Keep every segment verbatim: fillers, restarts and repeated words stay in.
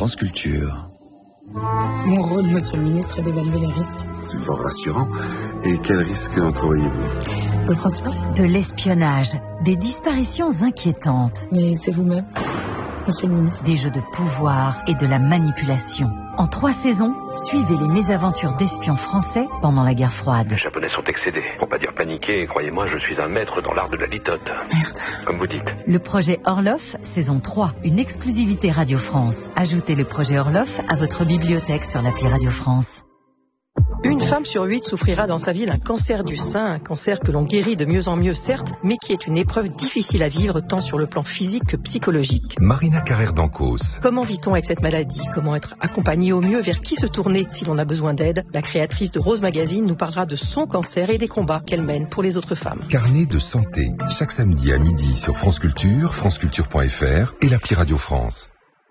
France Culture. Mon rôle, monsieur le ministre, est d'évaluer les risques. C'est fort rassurant. Et quels risques entrevoyez-vous? Le principal? De l'espionnage, des disparitions inquiétantes. Mais c'est vous-même, monsieur le ministre. Des jeux de pouvoir et de la manipulation. En trois saisons, suivez les mésaventures d'espions français pendant la guerre froide. Les Japonais sont excédés. Pour pas dire paniqués, croyez-moi, je suis un maître dans l'art de la litote. Merde. Comme vous dites. Le projet Orloff, saison trois, une exclusivité Radio France. Ajoutez le projet Orloff à votre bibliothèque sur l'appli Radio France. Une femme sur huit souffrira dans sa vie d'un cancer du sein, un cancer que l'on guérit de mieux en mieux certes, mais qui est une épreuve difficile à vivre tant sur le plan physique que psychologique. Marina Carrère d'Ancos. Comment vit-on avec cette maladie? Comment être accompagné au mieux? Vers qui se tourner si l'on a besoin d'aide? La créatrice de Rose Magazine nous parlera de son cancer et des combats qu'elle mène pour les autres femmes. Carnet de santé, chaque samedi à midi sur France Culture, franceculture point f r et l'appli Radio France.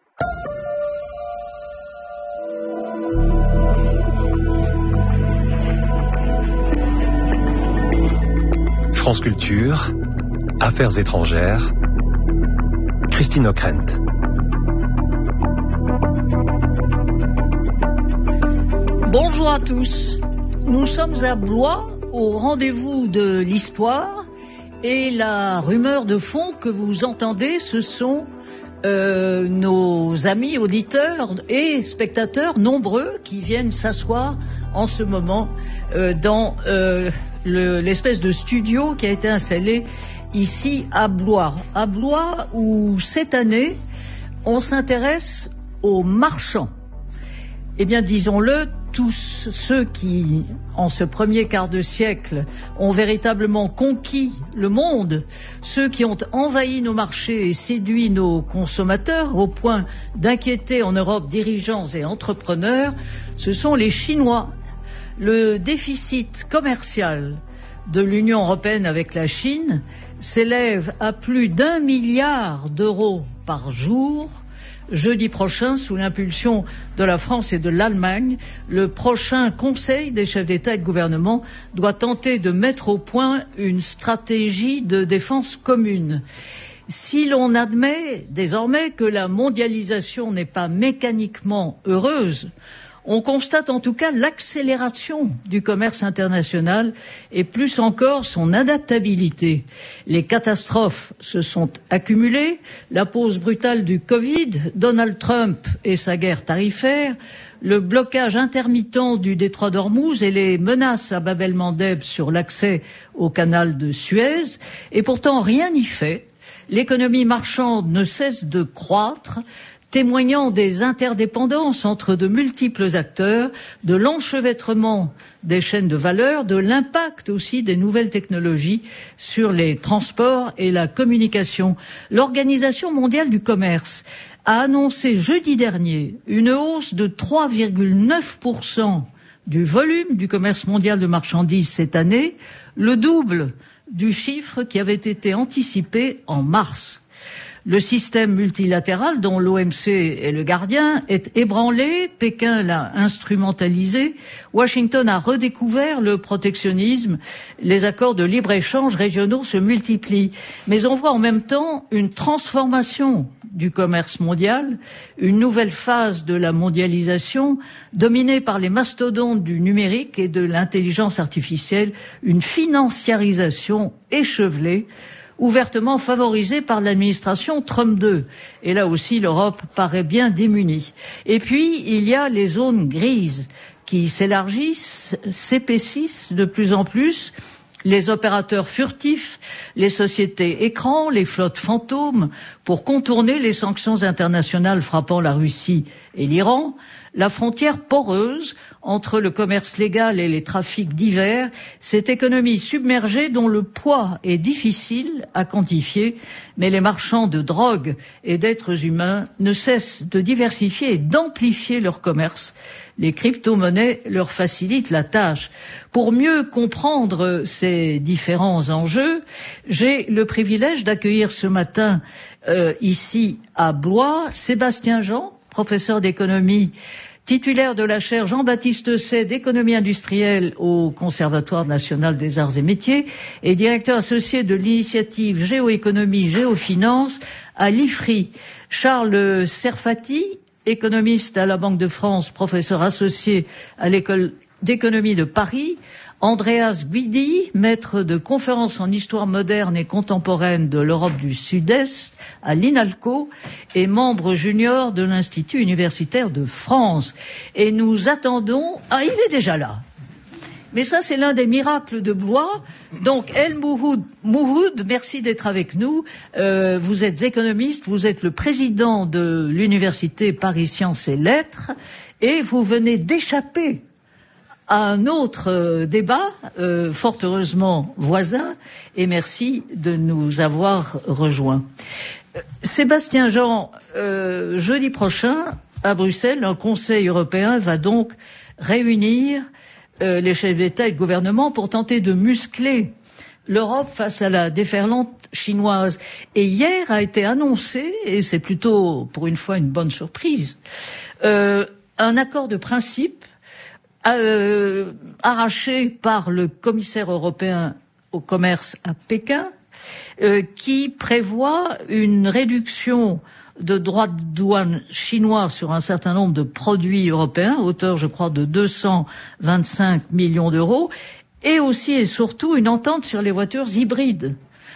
France Culture, Affaires étrangères, Christine Ockrent. Bonjour à tous. Nous sommes à Blois, au rendez-vous de l'histoire, et la rumeur de fond que vous entendez, ce sont euh, nos amis auditeurs et spectateurs nombreux qui viennent s'asseoir en ce moment euh, dans euh, le, l'espèce de studio qui a été installé ici à Blois. À Blois où cette année on s'intéresse aux marchands. Eh bien disons-le, tous ceux qui, en ce premier quart de siècle, ont véritablement conquis le monde, ceux qui ont envahi nos marchés et séduit nos consommateurs au point d'inquiéter en Europe dirigeants et entrepreneurs, ce sont les Chinois. Le déficit commercial de l'Union européenne avec la Chine s'élève à plus d'un milliard d'euros par jour. Jeudi prochain, sous l'impulsion de la France et de l'Allemagne, le prochain Conseil des chefs d'État et de gouvernement doit tenter de mettre au point une stratégie de défense commune. Si l'on admet désormais que la mondialisation n'est pas mécaniquement heureuse, on constate en tout cas l'accélération du commerce international et plus encore son adaptabilité. Les catastrophes se sont accumulées, la pause brutale du Covid, Donald Trump et sa guerre tarifaire, le blocage intermittent du détroit d'Ormuz et les menaces à Bab el-Mandeb sur l'accès au canal de Suez, et pourtant rien n'y fait. L'économie marchande ne cesse de croître, témoignant des interdépendances entre de multiples acteurs, de l'enchevêtrement des chaînes de valeur, de l'impact aussi des nouvelles technologies sur les transports et la communication. L'Organisation mondiale du commerce a annoncé jeudi dernier une hausse de trois virgule neuf pour cent du volume du commerce mondial de marchandises cette année, le double du chiffre qui avait été anticipé en mars. Le système multilatéral dont l'O M C est le gardien est ébranlé, Pékin l'a instrumentalisé, Washington a redécouvert le protectionnisme, les accords de libre-échange régionaux se multiplient. Mais on voit en même temps une transformation du commerce mondial, une nouvelle phase de la mondialisation dominée par les mastodontes du numérique et de l'intelligence artificielle, une financiarisation échevelée, ouvertement favorisée par l'administration Trump deux. Et là aussi, l'Europe paraît bien démunie. Et puis, il y a les zones grises qui s'élargissent, s'épaississent de plus en plus. Les opérateurs furtifs, les sociétés écrans, les flottes fantômes, pour contourner les sanctions internationales frappant la Russie et l'Iran, la frontière poreuse entre le commerce légal et les trafics divers, cette économie submergée dont le poids est difficile à quantifier, mais les marchands de drogue et d'êtres humains ne cessent de diversifier et d'amplifier leur commerce. Les crypto-monnaies leur facilitent la tâche. Pour mieux comprendre ces différents enjeux, j'ai le privilège d'accueillir ce matin euh, ici à Blois Sébastien Jean, professeur d'économie, titulaire de la chaire Jean-Baptiste Say d'économie industrielle au Conservatoire national des arts et métiers et directeur associé de l'initiative Géoéconomie Géofinance à l'I F R I. Charles Serfati économiste à la Banque de France, professeur associé à l'École d'économie de Paris. Andreas Guidi, maître de conférences en histoire moderne et contemporaine de l'Europe du Sud-Est à l'INALCO et membre junior de l'Institut universitaire de France. Et nous attendons... Ah, il est déjà là. Mais ça, c'est l'un des miracles de Blois. Donc, El Mouhoud, Mouhoud, merci d'être avec nous. Euh, vous êtes économiste, vous êtes le président de l'Université Paris Sciences et Lettres, et vous venez d'échapper à un autre euh, débat, euh, fort heureusement voisin, et merci de nous avoir rejoints. Euh, Sébastien Jean, euh, jeudi prochain, à Bruxelles, un Conseil européen va donc réunir euh, les chefs d'État et de gouvernement pour tenter de muscler l'Europe face à la déferlante chinoise. Et hier a été annoncé, et c'est plutôt pour une fois une bonne surprise, euh, un accord de principe Euh, arraché par le commissaire européen au commerce à Pékin, euh, qui prévoit une réduction de droits de douane chinois sur un certain nombre de produits européens, hauteur, je crois, de deux cent vingt-cinq millions d'euros, et aussi et surtout une entente sur les voitures hybrides,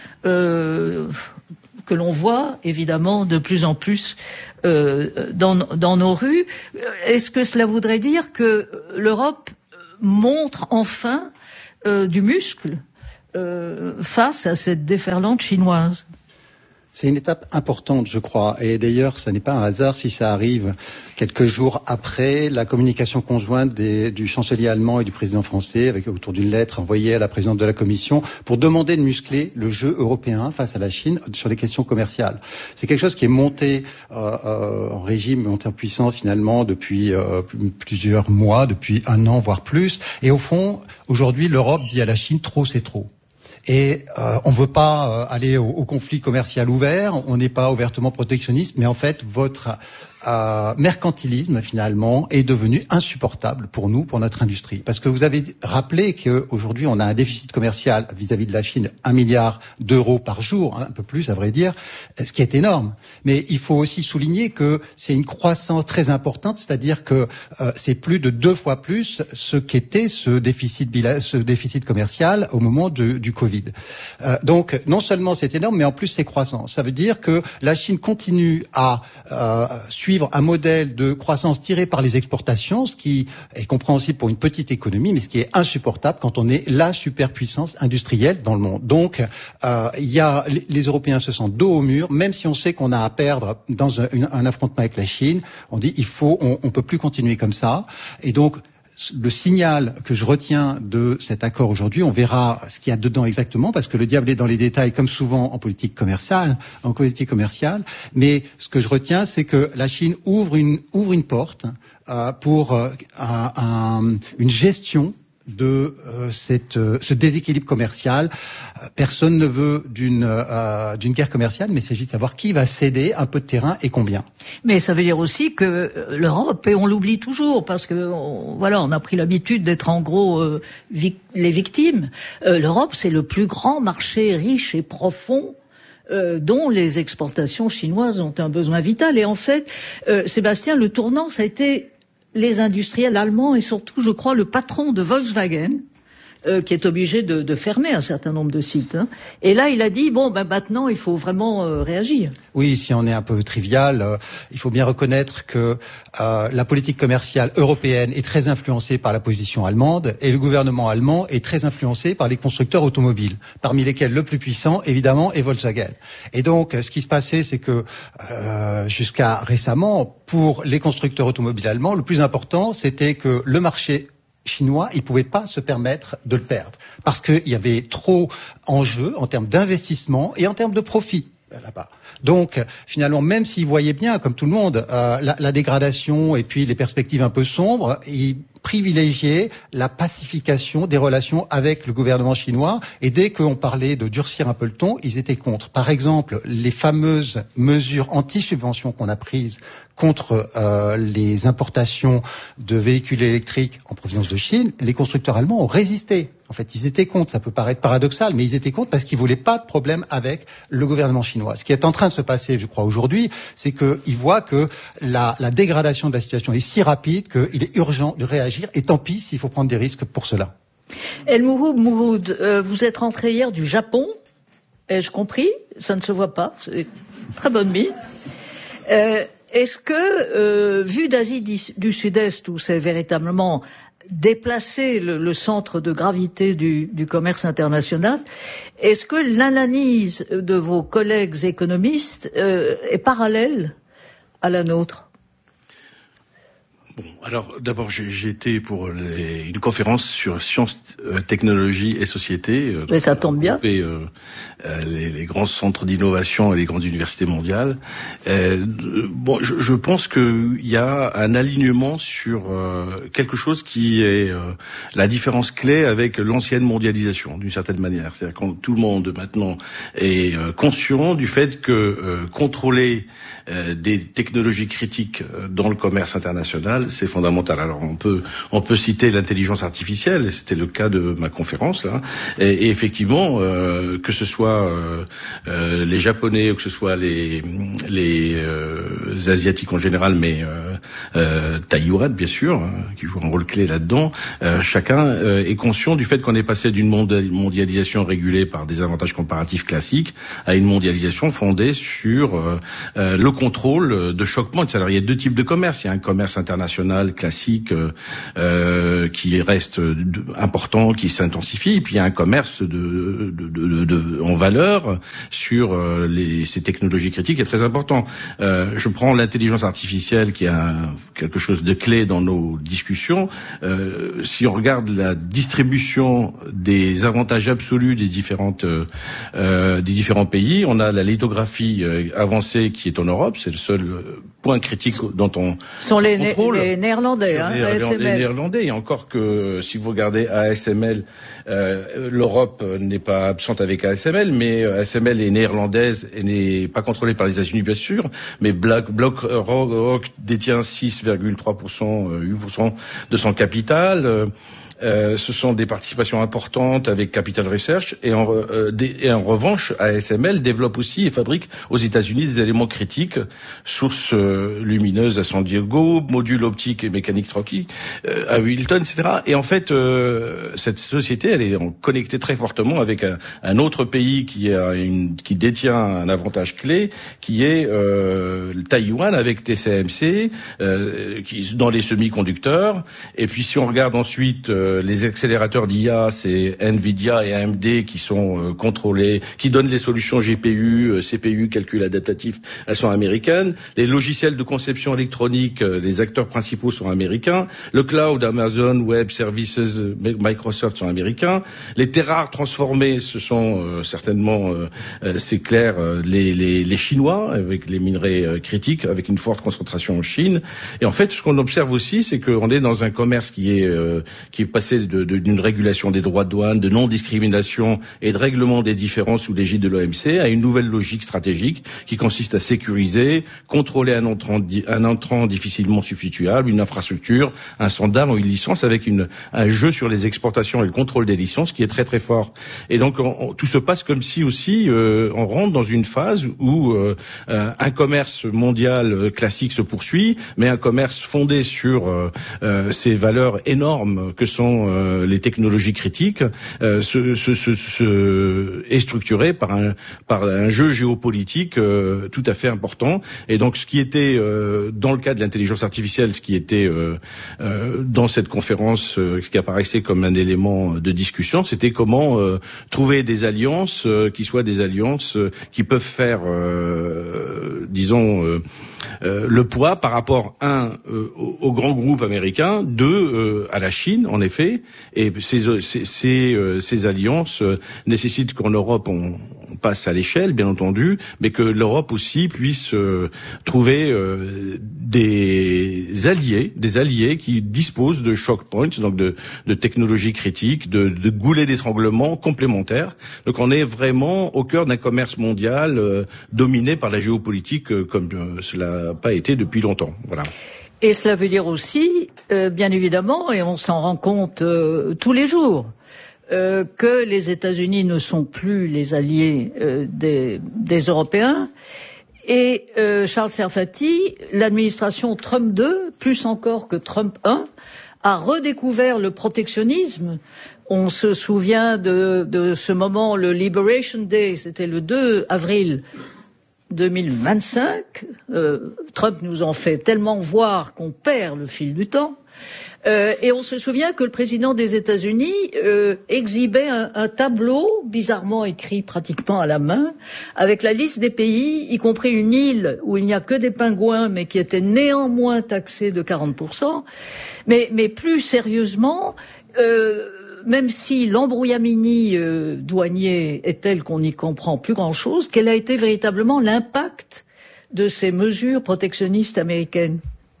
euh, que l'on voit évidemment de plus en plus euh, dans, dans nos rues. Est-ce que cela voudrait dire que l'Europe montre enfin euh, du muscle euh, face à cette déferlante chinoise ? C'est une étape importante, je crois. Et d'ailleurs, ce n'est pas un hasard si ça arrive quelques jours après la communication conjointe des, du chancelier allemand et du président français, avec autour d'une lettre envoyée à la présidente de la Commission, pour demander de muscler le jeu européen face à la Chine sur les questions commerciales. C'est quelque chose qui est monté euh, euh, en régime, monté en puissance finalement depuis euh, plusieurs mois, depuis un an, voire plus. Et au fond, aujourd'hui, l'Europe dit à la Chine, trop c'est trop. Et euh, on ne veut pas euh, aller au, au conflit commercial ouvert, on n'est pas ouvertement protectionniste, mais en fait, votre euh, mercantilisme, finalement, est devenu insupportable pour nous, pour notre industrie. Parce que vous avez rappelé qu'aujourd'hui, on a un déficit commercial vis-à-vis de la Chine, un milliard d'euros par jour, hein, un peu plus, à vrai dire, ce qui est énorme. Mais il faut aussi souligner que c'est une croissance très importante, c'est-à-dire que euh, c'est plus de deux fois plus ce qu'était ce déficit, ce déficit commercial au moment de, du Covid. Euh, donc, non seulement c'est énorme, mais en plus c'est croissant. Ça veut dire que la Chine continue à euh, suivre un modèle de croissance tiré par les exportations, ce qui est compréhensible pour une petite économie, mais ce qui est insupportable quand on est la superpuissance industrielle dans le monde. Donc, euh, il y a, les Européens se sentent dos au mur, même si on sait qu'on a à perdre dans un, un affrontement avec la Chine. On dit, il faut, on, on peut plus continuer comme ça. Et donc, le signal que je retiens de cet accord aujourd'hui, on verra ce qu'il y a dedans exactement, parce que le diable est dans les détails, comme souvent en politique commerciale, en politique commerciale. Mais ce que je retiens, c'est que la Chine ouvre une, ouvre une porte euh, pour euh, un, un, une gestion de euh, cette, euh, ce déséquilibre commercial. Euh, personne ne veut d'une, euh, d'une guerre commerciale, mais il s'agit de savoir qui va céder un peu de terrain et combien. Mais ça veut dire aussi que l'Europe, et on l'oublie toujours, parce que on, voilà, on a pris l'habitude d'être en gros euh, vic- les victimes. Euh, L'Europe, c'est le plus grand marché riche et profond Euh, dont les exportations chinoises ont un besoin vital. Et en fait, euh, Sébastien, le tournant, ça a été les industriels allemands et surtout, je crois, le patron de Volkswagen, euh, qui est obligé de, de fermer un certain nombre de sites. Hein. Et là, il a dit, bon, ben maintenant, il faut vraiment euh, réagir. Oui, si on est un peu trivial, euh, il faut bien reconnaître que euh, la politique commerciale européenne est très influencée par la position allemande et le gouvernement allemand est très influencé par les constructeurs automobiles, parmi lesquels le plus puissant, évidemment, est Volkswagen. Et donc, ce qui se passait, c'est que euh, jusqu'à récemment, pour les constructeurs automobiles allemands, le plus important, c'était que le marché chinois, ils ne pouvaient pas se permettre de le perdre, parce qu'il y avait trop en jeu en termes d'investissement et en termes de profit là-bas. Donc, finalement, même s'ils voyaient bien, comme tout le monde, euh, la, la dégradation et puis les perspectives un peu sombres, ils privilégié la pacification des relations avec le gouvernement chinois, et dès qu'on parlait de durcir un peu le ton, ils étaient contre. Par exemple, les fameuses mesures anti-subventions qu'on a prises contre euh, les importations de véhicules électriques en provenance de Chine, les constructeurs allemands ont résisté. En fait, ils étaient contre. Ça peut paraître paradoxal, mais ils étaient contre parce qu'ils voulaient pas de problème avec le gouvernement chinois. Ce qui est en train de se passer, je crois, aujourd'hui, c'est qu'ils voient que la, la dégradation de la situation est si rapide qu'il est urgent de réagir, et tant pis s'il faut prendre des risques pour cela. El Mouhoud, Mouhoud, euh, vous êtes rentré hier du Japon, ai-je compris? Ça ne se voit pas, c'est très bonne mine. Euh, Est-ce que, euh, vu d'Asie du Sud-Est, où c'est véritablement déplacer le, le centre de gravité du, du commerce international, est-ce que l'analyse de vos collègues économistes euh, est parallèle à la nôtre? Bon, alors d'abord j'ai, j'ai été pour les, une conférence sur sciences, euh, technologie et société. Euh, Mais ça tombe bien. Et, euh, euh, les, les grands centres d'innovation et les grandes universités mondiales. Euh, bon, je, je pense qu'il y a un alignement sur euh, quelque chose qui est euh, la différence clé avec l'ancienne mondialisation, d'une certaine manière. C'est-à-dire que tout le monde maintenant est euh, conscient du fait que euh, contrôler euh, des technologies critiques dans le commerce international, c'est fondamental. Alors on peut on peut citer l'intelligence artificielle, et c'était le cas de ma conférence là. Et, et effectivement, euh, que ce soit euh, euh, les Japonais ou que ce soit les les euh, Asiatiques en général, mais euh, euh, Taïwan bien sûr, hein, qui joue un rôle clé là-dedans. Euh, chacun euh, est conscient du fait qu'on est passé d'une mondialisation régulée par des avantages comparatifs classiques à une mondialisation fondée sur euh, euh, le contrôle de choquement. Alors il y a deux types de commerce. Il y a un commerce international classique euh, euh, qui reste de, important, qui s'intensifie, et puis il y a un commerce de, de, de, de, de en valeur sur euh, les, ces technologies critiques qui est très important. Euh, je prends l'intelligence artificielle qui est un, quelque chose de clé dans nos discussions. Euh, si on regarde la distribution des avantages absolus des différentes euh, des différents pays, on a la lithographie euh, avancée qui est en Europe, c'est le seul point critique dont on sont les contrôle. Les Néerlandais, hein, les, A S M L. Les Néerlandais, et encore que si vous regardez A S M L, euh, l'Europe n'est pas absente avec A S M L, mais A S M L est néerlandaise et n'est pas contrôlée par les États-Unis bien sûr, mais BlackRock détient six virgule trois pour cent, huit pour cent de son capital. Euh, Euh, ce sont des participations importantes avec Capital Research, et en, euh, des, et en revanche, A S M L développe aussi et fabrique aux États-Unis des éléments critiques, sources euh, lumineuses à San Diego, modules optiques et mécaniques troquis euh, à Wilton, et cetera. Et en fait, euh, cette société, elle est connectée très fortement avec un, un autre pays qui, a une, qui détient un avantage clé, qui est euh, Taïwan avec T C M C, euh, qui dans les semi-conducteurs. Et puis si on regarde ensuite euh, les accélérateurs d'I A, c'est Nvidia et A M D qui sont euh, contrôlés, qui donnent les solutions G P U, euh, C P U, calcul adaptatif, elles sont américaines. Les logiciels de conception électronique, euh, les acteurs principaux sont américains. Le cloud, Amazon Web Services, Microsoft sont américains. Les terres rares transformées, ce sont euh, certainement, euh, euh, c'est clair, euh, les, les, les Chinois, avec les minerais euh, critiques, avec une forte concentration en Chine. Et en fait, ce qu'on observe aussi, c'est qu'on est dans un commerce qui est, euh, qui est passer de, de, d'une régulation des droits de douane, de non-discrimination et de règlement des différends sous l'égide de l'O M C à une nouvelle logique stratégique qui consiste à sécuriser, contrôler un entrant, un entrant difficilement substituable, une infrastructure, un standard ou une licence avec une, un jeu sur les exportations et le contrôle des licences qui est très très fort. Et donc on, on, tout se passe comme si aussi euh, on rentre dans une phase où euh, un commerce mondial classique se poursuit, mais un commerce fondé sur euh, euh, ces valeurs énormes que sont Euh, les technologies critiques euh, se, se, se, se est structuré par un par un jeu géopolitique euh, tout à fait important. Et donc ce qui était euh, dans le cas de l'intelligence artificielle, ce qui était euh, euh, dans cette conférence, euh, ce qui apparaissait comme un élément de discussion, c'était comment euh, trouver des alliances euh, qui soient des alliances euh, qui peuvent faire, euh, disons, euh, euh, le poids par rapport un euh, aux, aux grands groupes américains, deux euh, à la Chine en effet. fait, et ces, ces, ces, euh, ces alliances euh, nécessitent qu'en Europe on, on passe à l'échelle, bien entendu, mais que l'Europe aussi puisse euh, trouver euh, des alliés, des alliés qui disposent de choke points, donc de, de technologies critiques, de, de goulets d'étranglement complémentaires. Donc on est vraiment au cœur d'un commerce mondial euh, dominé par la géopolitique, euh, comme euh, cela n'a pas été depuis longtemps. Voilà. Et cela veut dire aussi, euh, bien évidemment, et on s'en rend compte euh, tous les jours, euh, que les États-Unis ne sont plus les alliés euh, des, des Européens. Et euh, Charles Serfati, l'administration Trump deux, plus encore que Trump un, a redécouvert le protectionnisme. On se souvient de, de ce moment, le Liberation Day, c'était le deux avril deux mille vingt-cinq. Euh, Trump nous en fait tellement voir qu'on perd le fil du temps. Euh, et on se souvient que le président des États-Unis euh, exhibait un, un tableau bizarrement écrit pratiquement à la main avec la liste des pays, y compris une île où il n'y a que des pingouins mais qui était néanmoins taxée de quarante pour cent. Mais, mais plus sérieusement, euh, même si l'embrouillamini euh, douanier est tel qu'on n'y comprend plus grand-chose, quel a été véritablement l'impact de ces mesures protectionnistes américaines?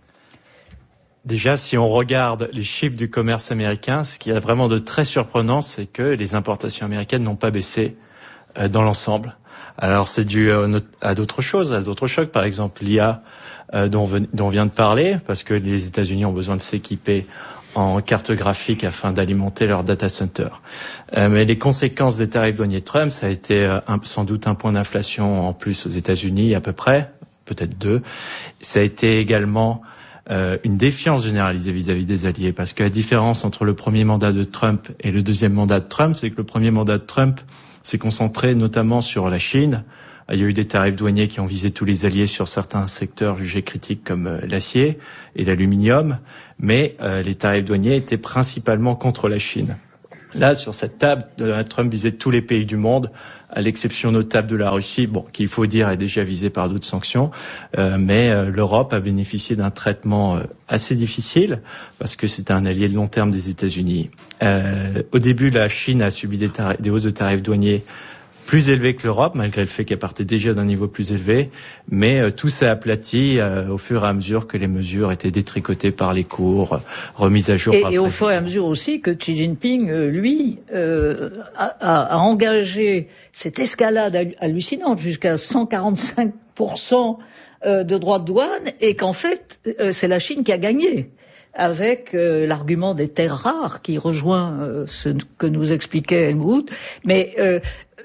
Déjà, si on regarde les chiffres du commerce américain, ce qui est vraiment de très surprenant, c'est que les importations américaines n'ont pas baissé euh, dans l'ensemble. Alors c'est dû euh, à d'autres choses, à d'autres chocs, par exemple l'I A euh, dont, dont on vient de parler, parce que les États-Unis ont besoin de s'équiper en carte graphique afin d'alimenter leur data center. Euh, mais les conséquences des tarifs douaniers de Trump, ça a été euh, un, sans doute un point d'inflation en plus aux États-Unis, à peu près, peut-être deux. Ça a été également euh, une défiance généralisée vis-à-vis des alliés, parce que la différence entre le premier mandat de Trump et le deuxième mandat de Trump, c'est que le premier mandat de Trump s'est concentré notamment sur la Chine. Il y a eu des tarifs douaniers qui ont visé tous les alliés sur certains secteurs jugés critiques comme euh, l'acier et l'aluminium, mais euh, les tarifs douaniers étaient principalement contre la Chine. Là, sur cette table, Donald Trump visait tous les pays du monde, à l'exception notable de la Russie, bon, qu'il faut dire est déjà visée par d'autres sanctions, euh, mais euh, l'Europe a bénéficié d'un traitement euh, assez difficile, parce que c'est un allié de long terme des États-Unis. Euh, au début, la Chine a subi des, tarifs, des hausses de tarifs douaniers plus élevé que l'Europe, malgré le fait qu'elle partait déjà d'un niveau plus élevé, mais euh, tout s'est aplati euh, au fur et à mesure que les mesures étaient détricotées par les cours, euh, remises à jour et, par et au fur et à mesure aussi que Xi Jinping, euh, lui, euh, a, a engagé cette escalade hallucinante jusqu'à cent quarante-cinq pour cent euh, de droits de douane, et qu'en fait, euh, c'est la Chine qui a gagné, avec euh, l'argument des terres rares qui rejoint euh, ce que nous expliquait Helmut. Mais euh,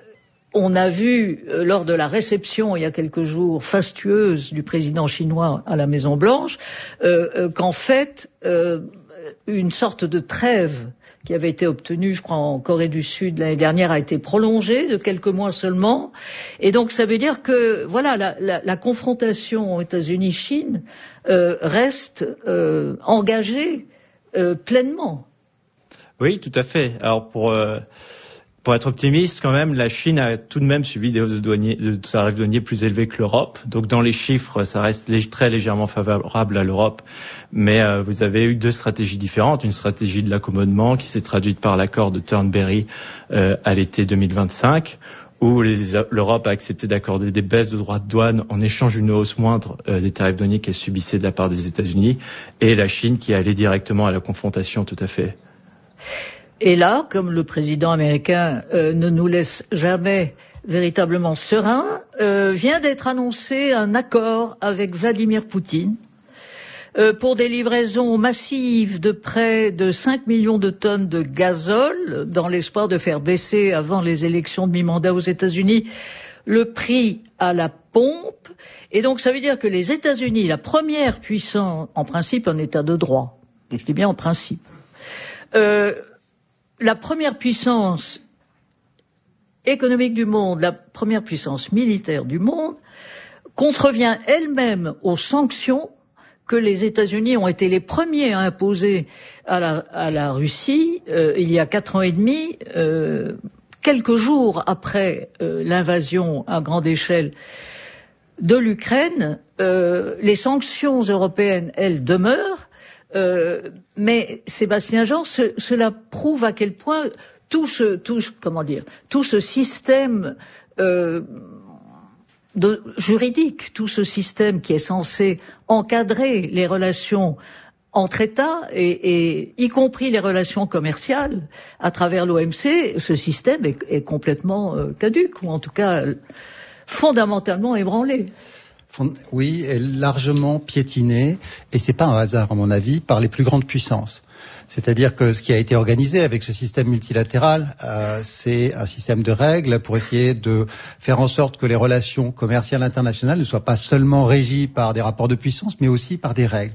on a vu, euh, lors de la réception il y a quelques jours fastueuse du président chinois à la Maison-Blanche, euh, euh, qu'en fait, euh, une sorte de trêve qui avait été obtenue, je crois, en Corée du Sud l'année dernière, a été prolongée de quelques mois seulement. Et donc ça veut dire que, voilà, la, la, la confrontation États-Unis-Chine euh, reste euh, engagée euh, pleinement. Oui, tout à fait. Alors pour... Euh Pour être optimiste, quand même, la Chine a tout de même subi des hausses de, douaniers, de tarifs douaniers plus élevés que l'Europe. Donc, dans les chiffres, ça reste lég- très légèrement favorable à l'Europe. Mais euh, vous avez eu deux stratégies différentes. Une stratégie de l'accommodement qui s'est traduite par l'accord de Turnberry euh, à l'été deux mille vingt-cinq, où les, l'Europe a accepté d'accorder des baisses de droits de douane en échange d'une hausse moindre euh, des tarifs douaniers qu'elle subissait de la part des États-Unis. Et la Chine qui est allée directement à la confrontation, tout à fait. Et là, comme le président américain euh, ne nous laisse jamais véritablement sereins, euh, vient d'être annoncé un accord avec Vladimir Poutine euh, pour des livraisons massives de près de cinq millions de tonnes de gazole, dans l'espoir de faire baisser, avant les élections de mi-mandat aux États-Unis, le prix à la pompe. Et donc ça veut dire que les États-Unis, la première puissance, en principe en état de droit, je dis bien en principe, euh, la première puissance économique du monde, la première puissance militaire du monde, contrevient elle-même aux sanctions que les États-Unis ont été les premiers à imposer à la, à la Russie euh, il y a quatre ans et demi, euh, quelques jours après euh, l'invasion à grande échelle de l'Ukraine. Euh, les sanctions européennes, elles, demeurent. Euh, mais Sébastien Jean, ce, cela prouve à quel point tout ce, tout, comment dire, tout ce système euh, de, juridique, tout ce système qui est censé encadrer les relations entre États, et, et y compris les relations commerciales à travers l'O M C, ce système est, est complètement euh, caduc, ou en tout cas euh, fondamentalement ébranlé. Oui, est largement piétiné, et c'est pas un hasard à mon avis, par les plus grandes puissances. C'est-à-dire que ce qui a été organisé avec ce système multilatéral, euh, c'est un système de règles pour essayer de faire en sorte que les relations commerciales internationales ne soient pas seulement régies par des rapports de puissance, mais aussi par des règles.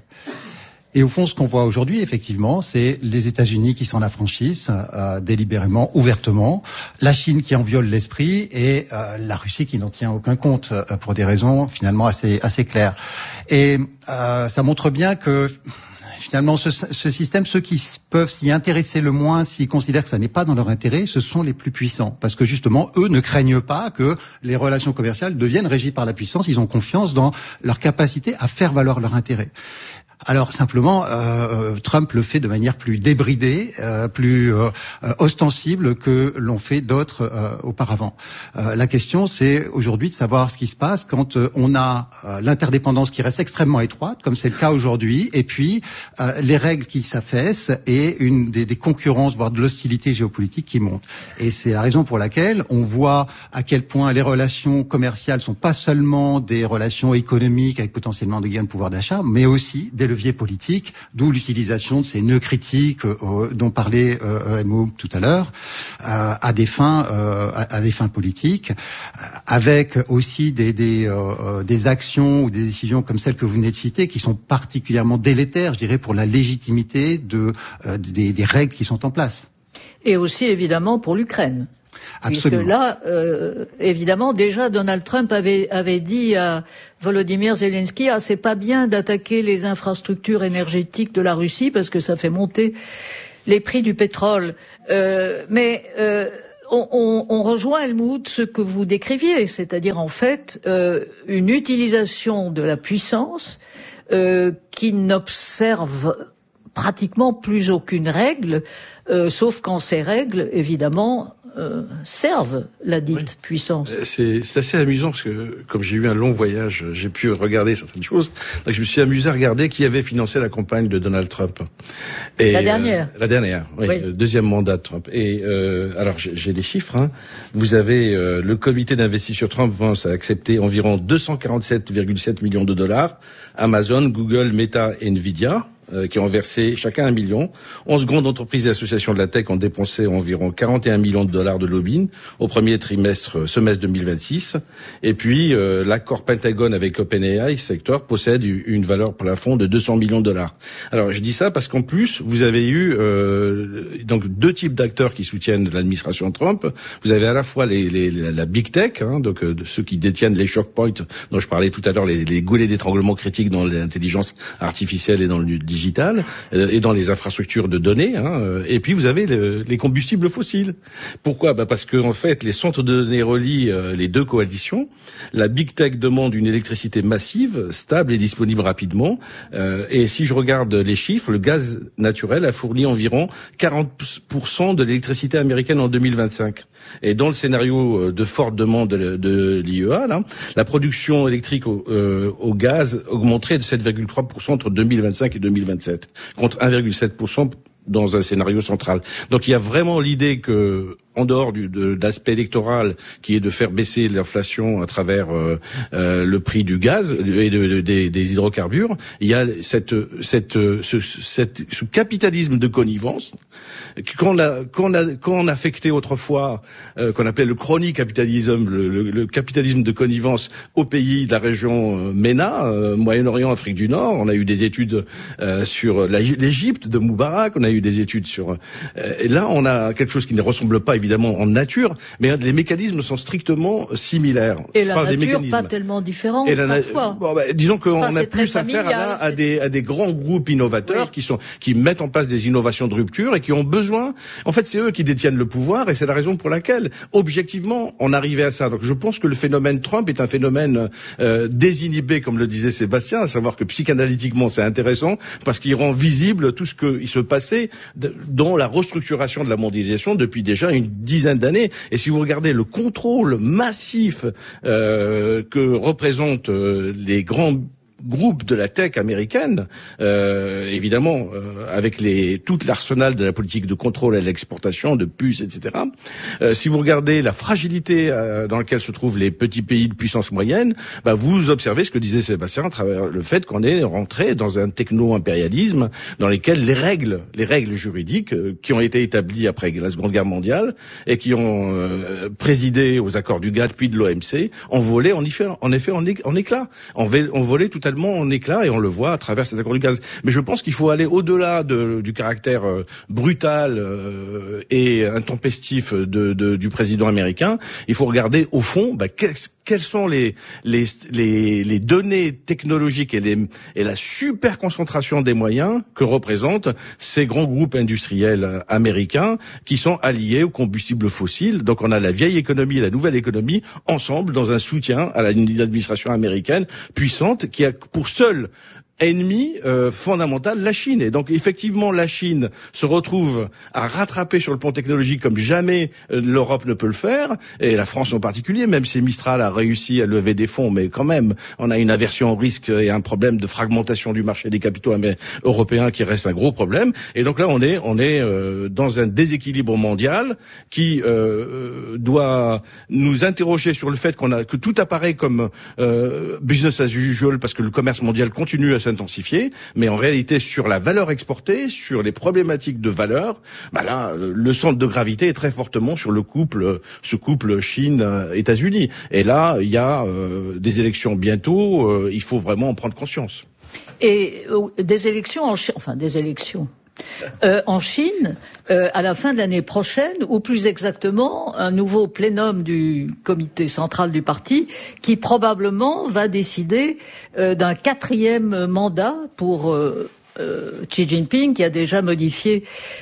Et au fond, ce qu'on voit aujourd'hui, effectivement, c'est les États-Unis qui s'en affranchissent euh, délibérément, ouvertement, la Chine qui en viole l'esprit et euh, la Russie qui n'en tient aucun compte euh, pour des raisons finalement assez assez claires. Et euh, ça montre bien que finalement, ce, ce système, ceux qui peuvent s'y intéresser le moins, s'ils considèrent que ça n'est pas dans leur intérêt, ce sont les plus puissants. Parce que justement, eux ne craignent pas que les relations commerciales deviennent régies par la puissance. Ils ont confiance dans leur capacité à faire valoir leur intérêt. Alors simplement, euh, Trump le fait de manière plus débridée, euh, plus euh, ostensible que l'ont fait d'autres euh, auparavant. Euh, la question, c'est aujourd'hui de savoir ce qui se passe quand euh, on a euh, l'interdépendance qui reste extrêmement étroite, comme c'est le cas aujourd'hui, et puis euh, les règles qui s'affaissent et une des, des concurrences, voire de l'hostilité géopolitique qui monte. Et c'est la raison pour laquelle on voit à quel point les relations commerciales sont pas seulement des relations économiques avec potentiellement des gains de pouvoir d'achat, mais aussi des leviers politiques, d'où l'utilisation de ces nœuds critiques euh, dont parlait euh, Helmut tout à l'heure, euh, à des fins, euh, à, à des fins politiques, euh, avec aussi des, des, euh, des actions ou des décisions comme celles que vous venez de citer, qui sont particulièrement délétères, je dirais, pour la légitimité de, euh, des, des règles qui sont en place. Et aussi, évidemment, pour l'Ukraine. Absolument. Puisque là, euh, évidemment, déjà Donald Trump avait, avait dit à Volodymyr Zelensky, ah, c'est pas bien d'attaquer les infrastructures énergétiques de la Russie parce que ça fait monter les prix du pétrole. Euh, mais euh, on, on, on rejoint, Helmut, ce que vous décriviez, c'est-à-dire en fait euh, une utilisation de la puissance euh, qui n'observe pratiquement plus aucune règle, euh, sauf quand ces règles, évidemment, euh, servent la dite oui. puissance. C'est, c'est assez amusant parce que, comme j'ai eu un long voyage, j'ai pu regarder certaines choses. Donc je me suis amusé à regarder qui avait financé la campagne de Donald Trump. Et, la dernière. Euh, la dernière, oui, oui. Le deuxième mandat de Trump. Et euh, alors j'ai, j'ai les chiffres. Hein. Vous avez euh, le comité d'investissement Trump Vance a accepté environ deux cent quarante-sept virgule sept millions de dollars. Amazon, Google, Meta et Nvidia. Euh, qui ont versé chacun un million. onze grandes entreprises et associations de la tech ont dépensé environ quarante et un millions de dollars de lobbying au premier trimestre, euh, semestre deux mille vingt-six. Et puis, euh, l'accord Pentagone avec OpenAI secteur possède une valeur plafond de deux cents millions de dollars. Alors, je dis ça parce qu'en plus, vous avez eu euh, donc deux types d'acteurs qui soutiennent l'administration Trump. Vous avez à la fois les, les, la, la big tech, hein, donc euh, ceux qui détiennent les choke points dont je parlais tout à l'heure, les, les goulets d'étranglement critiques dans l'intelligence artificielle et dans le digital euh, et dans les infrastructures de données, hein, euh, et puis vous avez le, les combustibles fossiles. Pourquoi ? Bah parce que en fait, les centres de données relient euh, les deux coalitions. La big tech demande une électricité massive, stable et disponible rapidement. Euh, et si je regarde les chiffres, le gaz naturel a fourni environ quarante pour cent de l'électricité américaine en deux mille vingt-cinq. Et dans le scénario de forte demande de, de l'I E A, là, la production électrique au, euh, au gaz augmenterait de sept virgule trois pour cent entre deux mille vingt-cinq et deux mille vingt-sept, contre un virgule sept pour cent dans un scénario central. Donc il y a vraiment l'idée que, en dehors du, de, de l'aspect électoral, qui est de faire baisser l'inflation à travers euh, euh, le prix du gaz et de, de, des, des hydrocarbures, il y a cette, cette, ce, cette, ce capitalisme de connivence qu'on a, qu'on a, qu'on a affecté autrefois, euh, qu'on appelait le chronicapitalisme, le, le, le capitalisme de connivence aux pays de la région euh, MENA, euh, Moyen-Orient, Afrique du Nord. On a eu des études euh, sur la, l'Égypte de Moubarak, on a eu des études sur... Euh, et là, on a quelque chose qui ne ressemble pas évidemment évidemment en nature, mais les mécanismes sont strictement similaires. Et Je la parle des nature mécanismes. pas tellement différente Et la na- parfois. Bon, bah, disons qu'on Enfin, a c'est très plus affaire familial, là à c'est- des, à des grands groupes innovateurs Oui. qui sont qui mettent en place des innovations de rupture et qui ont besoin. En fait, c'est eux qui détiennent le pouvoir et c'est la raison pour laquelle, objectivement, on arrivait à ça. Donc, je pense que le phénomène Trump est un phénomène euh, désinhibé, comme le disait Sébastien, à savoir que psychanalytiquement, c'est intéressant parce qu'il rend visible tout ce qui se passait de, dans la restructuration de la mondialisation depuis déjà une dizaine d'années. Et si vous regardez le contrôle massif euh, que représentent euh, les grands groupe de la tech américaine, euh, évidemment, euh, avec les, tout l'arsenal de la politique de contrôle à l'exportation, de puces, et cetera. Euh, si vous regardez la fragilité euh, dans laquelle se trouvent les petits pays de puissance moyenne, bah, vous observez ce que disait Sébastien à travers le fait qu'on est rentré dans un techno-impérialisme dans lequel les règles, les règles juridiques euh, qui ont été établies après la Seconde Guerre mondiale et qui ont euh, présidé aux accords du GATT puis de l'O M C ont volé en effet en, effet, en, é- en éclats, ont on volé tout en éclat et on le voit à travers ces accords du gaz. Mais je pense qu'il faut aller au-delà de, du caractère euh, brutal euh, et intempestif de, de, du président américain. Il faut regarder au fond bah, quels, quelles sont les, les, les, les données technologiques et, les, et la super concentration des moyens que représentent ces grands groupes industriels américains qui sont alliés aux combustibles fossiles. Donc on a la vieille économie et la nouvelle économie ensemble dans un soutien à l'administration américaine puissante qui a pour seul ennemi euh, fondamental la Chine. Et donc effectivement la Chine se retrouve à rattraper sur le plan technologique comme jamais euh, l'Europe ne peut le faire, et la France en particulier, même si Mistral a réussi à lever des fonds, mais quand même on a une aversion au risque et un problème de fragmentation du marché des capitaux européens qui reste un gros problème. Et donc là on est on est euh, dans un déséquilibre mondial qui euh, doit nous interroger sur le fait qu'on a que tout apparaît comme euh, business as usual parce que le commerce mondial continue à s'intensifier, mais en réalité sur la valeur exportée, sur les problématiques de valeur, bah là, le centre de gravité est très fortement sur le couple, ce couple Chine-États-Unis. Et là, il y a euh, des élections bientôt, euh, il faut vraiment en prendre conscience. Et euh, des élections, en Chine, enfin des élections. Euh, en Chine, euh, à la fin de l'année prochaine, ou plus exactement, un nouveau plénum du comité central du parti qui probablement va décider euh, d'un quatrième mandat pour euh, euh, Xi Jinping, qui a déjà modifié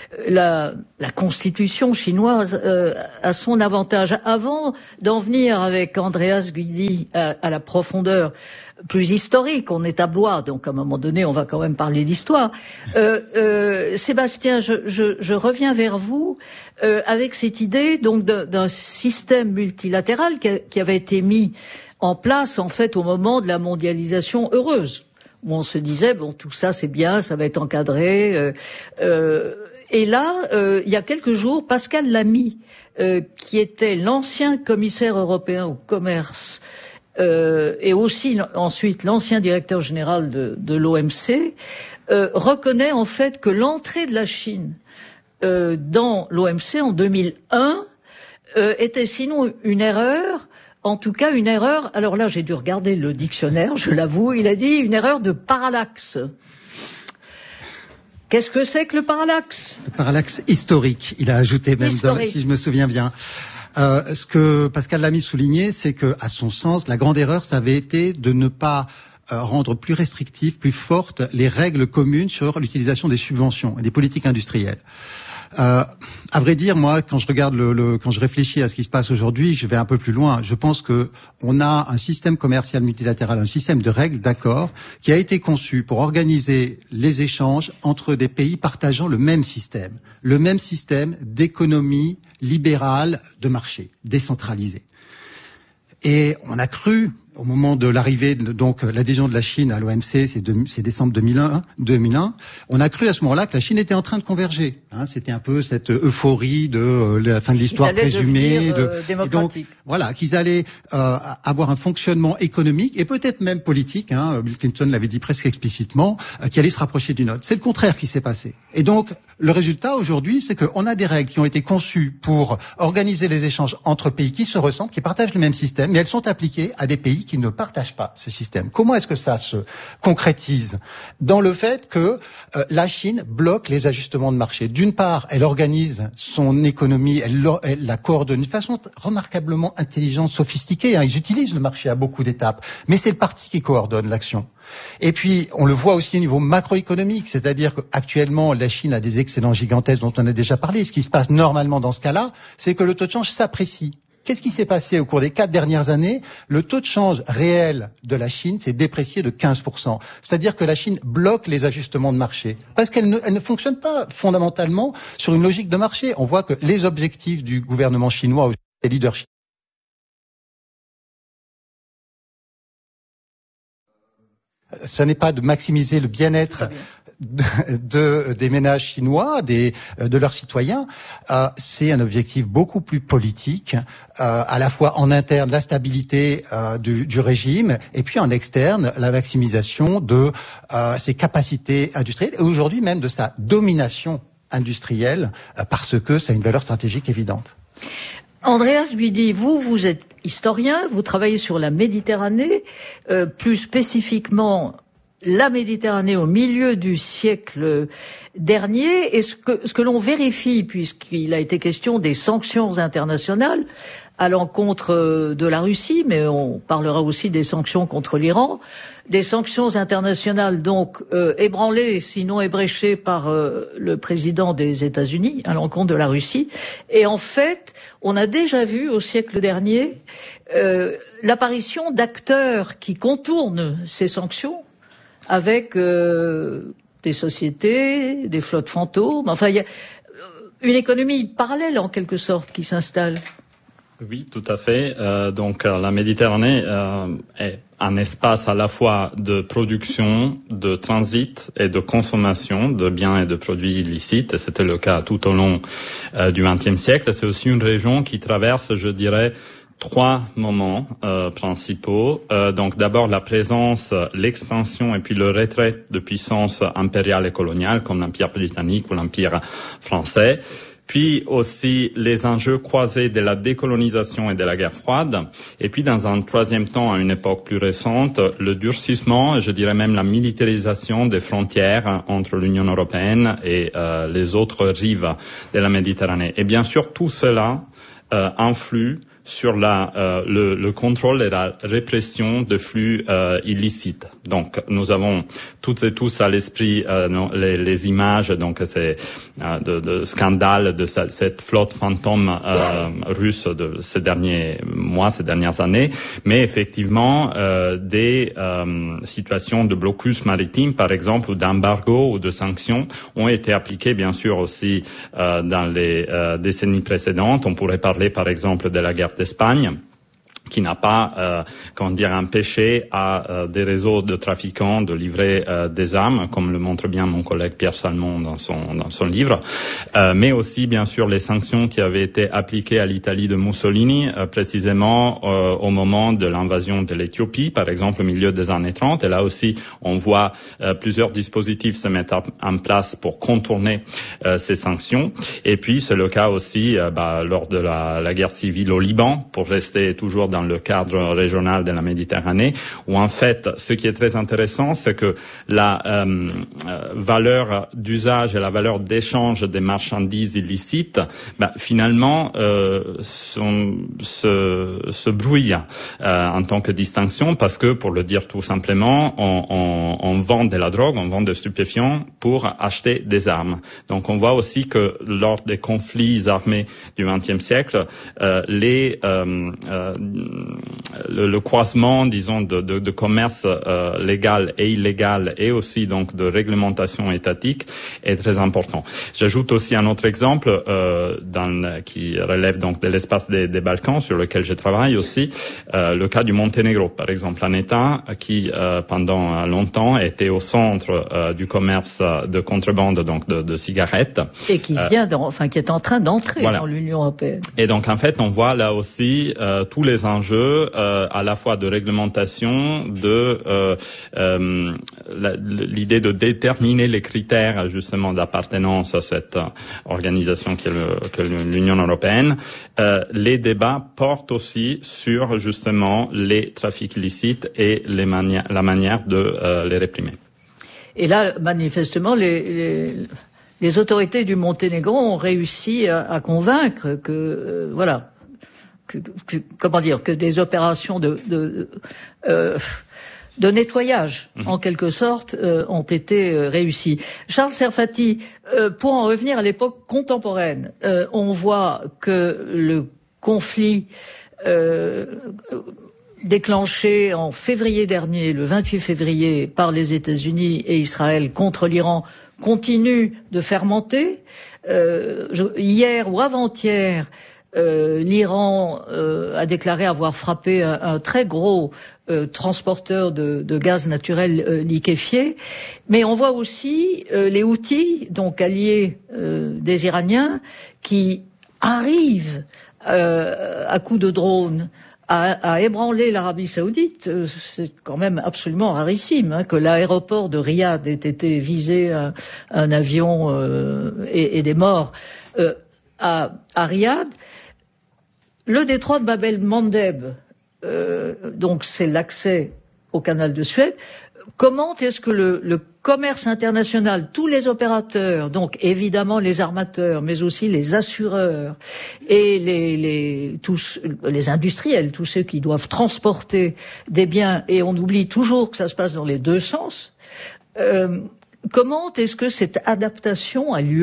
la, la constitution chinoise euh, à son avantage. Avant d'en venir avec Andreas Guidi à, à la profondeur plus historique, on est à Blois, donc à un moment donné on va quand même parler d'histoire. Euh, euh, Sébastien, je, je, je reviens vers vous euh, avec cette idée donc d'un système multilatéral qui, a, qui avait été mis en place en fait au moment de la mondialisation heureuse, où on se disait bon tout ça c'est bien, ça va être encadré. Euh, euh, et là, euh, il y a quelques jours, Pascal Lamy, euh, qui était l'ancien commissaire européen au commerce, Euh, et aussi ensuite l'ancien directeur général de, de l'O M C, euh, reconnaît en fait que l'entrée de la Chine euh, dans l'O M C en deux mille un euh, était sinon une erreur, en tout cas une erreur, alors là j'ai dû regarder le dictionnaire, je l'avoue, il a dit une erreur de parallaxe. Qu'est-ce que c'est que le parallaxe? Le parallaxe historique, il a ajouté même, dans, si je me souviens bien. Euh, ce que Pascal Lamy soulignait, c'est que, à son sens, la grande erreur, ça avait été de ne pas euh, rendre plus restrictives, plus fortes les règles communes sur l'utilisation des subventions et des politiques industrielles. Euh, à vrai dire, moi, quand je regarde le, le, quand je réfléchis à ce qui se passe aujourd'hui, je vais un peu plus loin. Je pense que on a un système commercial multilatéral, un système de règles, d'accords, qui a été conçu pour organiser les échanges entre des pays partageant le même système, le même système d'économie libérale de marché, décentralisée. Et on a cru, au moment de l'arrivée, donc l'adhésion de la Chine à l'O M C, c'est, de, c'est décembre deux mille un, deux mille un, on a cru à ce moment-là que la Chine était en train de converger. Hein, c'était un peu cette euphorie de euh, la fin de l'histoire présumée. Devenir, de, euh, démocratique. Et donc, voilà, qu'ils allaient euh, avoir un fonctionnement économique et peut-être même politique, hein, Bill Clinton l'avait dit presque explicitement, euh, qui allait se rapprocher du nôtre. C'est le contraire qui s'est passé. Et donc, le résultat aujourd'hui, c'est qu'on a des règles qui ont été conçues pour organiser les échanges entre pays qui se ressemblent, qui partagent le même système, mais elles sont appliquées à des pays pays qui ne partagent pas ce système. Comment est-ce que ça se concrétise? Dans le fait que euh, la Chine bloque les ajustements de marché. D'une part, elle organise son économie, elle, elle la coordonne d'une façon remarquablement intelligente, sophistiquée. Hein. Ils utilisent le marché à beaucoup d'étapes, mais c'est le parti qui coordonne l'action. Et puis, on le voit aussi au niveau macroéconomique, c'est-à-dire qu'actuellement, la Chine a des excédents gigantesques dont on a déjà parlé. Ce qui se passe normalement dans ce cas-là, c'est que le taux de change s'apprécie. Qu'est-ce qui s'est passé au cours des quatre dernières années? Le taux de change réel de la Chine s'est déprécié de quinze pour cent. C'est-à-dire que la Chine bloque les ajustements de marché. Parce qu'elle ne, elle ne fonctionne pas fondamentalement sur une logique de marché. On voit que les objectifs du gouvernement chinois, des leaders chinois, ce n'est pas de maximiser le bien-être de, de, des ménages chinois, des, de leurs citoyens, euh, c'est un objectif beaucoup plus politique, euh, à la fois en interne la stabilité euh, du, du régime et puis en externe la maximisation de euh, ses capacités industrielles et aujourd'hui même de sa domination industrielle euh, parce que ça a une valeur stratégique évidente. Andreas Guidi, vous, vous êtes historien, vous travaillez sur la Méditerranée, euh, plus spécifiquement la Méditerranée au milieu du siècle dernier, et ce que, ce que l'on vérifie, puisqu'il a été question des sanctions internationales à l'encontre de la Russie, mais on parlera aussi des sanctions contre l'Iran, des sanctions internationales donc euh, ébranlées, sinon ébréchées par euh, le président des États-Unis à l'encontre de la Russie. Et en fait, on a déjà vu au siècle dernier euh, l'apparition d'acteurs qui contournent ces sanctions avec euh, des sociétés, des flottes fantômes. Enfin, il y a une économie parallèle en quelque sorte qui s'installe. Oui, tout à fait. Euh, donc euh, la Méditerranée euh, est un espace à la fois de production, de transit et de consommation de biens et de produits illicites. Et c'était le cas tout au long euh, du vingtième siècle. C'est aussi une région qui traverse, je dirais, trois moments euh, principaux. Euh, donc d'abord la présence, l'expansion et puis le retrait de puissances impériales et coloniales comme l'Empire britannique ou l'Empire français. Puis aussi les enjeux croisés de la décolonisation et de la guerre froide. Et puis dans un troisième temps, à une époque plus récente, le durcissement, je dirais même la militarisation des frontières entre l'Union européenne et euh, les autres rives de la Méditerranée. Et bien sûr, tout cela euh, influe sur la, euh, le, le contrôle et la répression de flux euh, illicites. Donc, nous avons toutes et tous à l'esprit euh, non, les, les images donc c'est euh, de, de scandales de cette, cette flotte fantôme euh, russe de ces derniers mois, ces dernières années, mais effectivement euh, des euh, situations de blocus maritime, par exemple, ou d'embargo ou de sanctions ont été appliquées, bien sûr, aussi euh, dans les euh, décennies précédentes. On pourrait parler, par exemple, de la guerre d'Espagne, qui n'a pas, euh, comment dire, empêché à euh, des réseaux de trafiquants de livrer euh, des armes, comme le montre bien mon collègue Pierre Salmon dans son dans son livre, euh, mais aussi bien sûr les sanctions qui avaient été appliquées à l'Italie de Mussolini, euh, précisément euh, au moment de l'invasion de l'Éthiopie, par exemple au milieu des années trente. Et là aussi, on voit euh, plusieurs dispositifs se mettre en place pour contourner euh, ces sanctions. Et puis c'est le cas aussi euh, bah, lors de la, la guerre civile au Liban, pour rester toujours dans le cadre régional de la Méditerranée, où en fait, ce qui est très intéressant, c'est que la euh, euh, valeur d'usage et la valeur d'échange des marchandises illicites, bah, finalement, euh, sont, se, se brouillent euh, en tant que distinction, parce que, pour le dire tout simplement, on, on, on vend de la drogue, on vend des stupéfiants pour acheter des armes. Donc, on voit aussi que lors des conflits armés du vingtième siècle, euh, les euh, euh, Le, le croisement, disons, de, de, de commerce euh, légal et illégal et aussi donc de réglementation étatique est très important. J'ajoute aussi un autre exemple euh, dans, qui relève donc de l'espace des, des Balkans, sur lequel je travaille aussi, euh, le cas du Monténégro, par exemple, un État qui euh, pendant longtemps était au centre euh, du commerce de contrebande, donc de, de cigarettes, et qui vient, euh, enfin qui est en train d'entrer voilà. dans l'Union européenne. Et donc en fait, on voit là aussi euh, tous les enjeux euh, à la fois de réglementation, de euh, euh, la, l'idée de déterminer les critères justement d'appartenance à cette euh, organisation qu'est le, que l'Union européenne. Euh, les débats portent aussi sur justement les trafics illicites et les mani- la manière de euh, les réprimer. Et là, manifestement, les, les, les autorités du Monténégro ont réussi à, à convaincre que, euh, voilà, que, que, comment dire, que des opérations de, de, euh, de nettoyage, mmh. en quelque sorte, euh, ont été euh, réussies. Charles Serfati, euh, pour en revenir à l'époque contemporaine, euh, on voit que le conflit euh, déclenché en février dernier, le vingt-huit février, par les États-Unis et Israël contre l'Iran, continue de fermenter. Euh, je, hier ou avant-hier, euh, l'Iran euh, a déclaré avoir frappé un, un très gros euh, transporteur de, de gaz naturel euh, liquéfié. Mais on voit aussi euh, les Houthis, donc alliés euh, des Iraniens, qui arrivent euh, à coups de drone À, à ébranler l'Arabie Saoudite. C'est quand même absolument rarissime hein, que l'aéroport de Riyad ait été visé un, un avion euh, et, et des morts euh, à, à Riyad. Le détroit de Bab el-Mandeb, euh, donc c'est l'accès au canal de Suez. Comment est-ce que le, le commerce international, tous les opérateurs, donc évidemment les armateurs, mais aussi les assureurs et les, les, tous, les industriels, tous ceux qui doivent transporter des biens, et on oublie toujours que ça se passe dans les deux sens, euh, comment est-ce que cette adaptation a lieu ?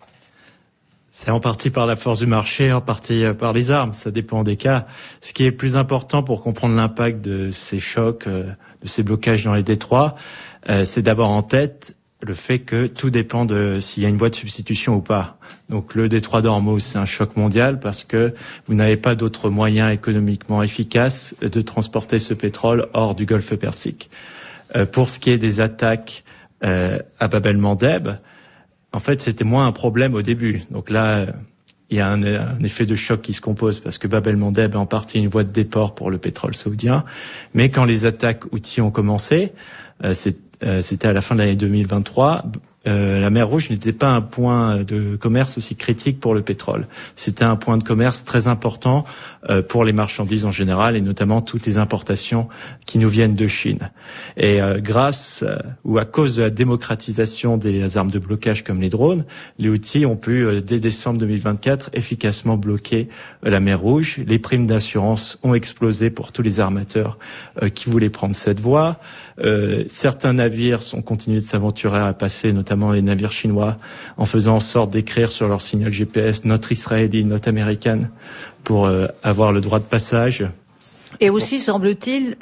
C'est en partie par la force du marché, en partie par les armes. Ça dépend des cas. Ce qui est plus important pour comprendre l'impact de ces chocs, de ces blocages dans les détroits, c'est d'avoir en tête le fait que tout dépend de s'il y a une voie de substitution ou pas. Donc le détroit d'Ormuz, c'est un choc mondial parce que vous n'avez pas d'autres moyens économiquement efficaces de transporter ce pétrole hors du golfe Persique. Pour ce qui est des attaques à Bab el-Mandeb, en fait, c'était moins un problème au début. Donc là, il y a un, un effet de choc qui se compose parce que Bab el-Mandeb est en partie une voie de déport pour le pétrole saoudien. Mais quand les attaques Houthis ont commencé, euh, c'est, euh, c'était à la fin de l'année deux mille vingt-trois, euh, la mer Rouge n'était pas un point de commerce aussi critique pour le pétrole. C'était un point de commerce très important euh, pour les marchandises en général et notamment toutes les importations qui nous viennent de Chine. Et euh, grâce euh, ou à cause de la démocratisation des armes de blocage comme les drones, les Houthis ont pu, euh, dès décembre deux mille vingt-quatre, efficacement bloquer euh, la mer Rouge. Les primes d'assurance ont explosé pour tous les armateurs euh, qui voulaient prendre cette voie. Euh, certains navires ont continué de s'aventurer à passer, notamment les navires chinois, en faisant en sorte d'écrire sur leur signal G P S note israélienne, note américaine, pour euh, avoir le droit de passage. Et aussi, semble-t-il,